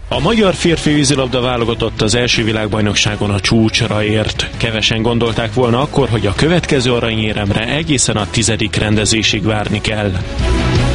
A magyar férfi vízilabda válogatott az első világbajnokságon a csúcsra ért. Kevesen gondolták volna akkor, hogy a következő aranyéremre egészen a 10. rendezésig várni kell.